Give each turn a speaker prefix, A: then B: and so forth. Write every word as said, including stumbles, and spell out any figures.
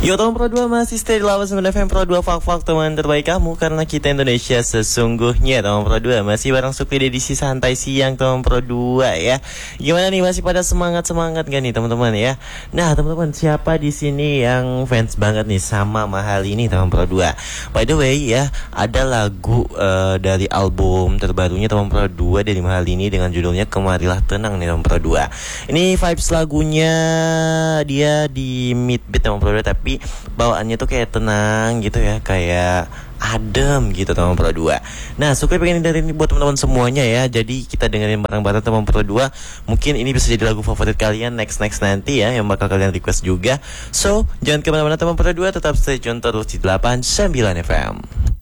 A: Yo teman Pro dua masih stay di delapan puluh sembilan F M Pro dua, Fak-Fak teman terbaik kamu, karena kita Indonesia sesungguhnya. Teman Pro dua masih bareng Sukri di edisi santai siang teman Pro dua ya. Gimana nih, masih pada semangat-semangat gak nih teman-teman ya? Nah teman-teman, siapa di sini yang fans banget nih sama Mahal ini teman Pro dua? By the way ya, ada lagu uh, dari album terbarunya teman Pro dua dari Mahal ini dengan judulnya Kemarilah Tenang nih teman Pro dua. Ini vibes lagunya dia di mid beat teman Pro dua, tapi bawaannya tuh kayak tenang gitu ya, kayak adem gitu teman Pro dua. Nah, Sukri pengen dengerin ini buat teman-teman semuanya ya. Jadi kita dengerin bareng-bareng teman Pro dua. Mungkin ini bisa jadi lagu favorit kalian next-next nanti ya, yang bakal kalian request juga. So, jangan kemana-mana teman Pro dua, tetap stay tune terus di delapan puluh sembilan F M.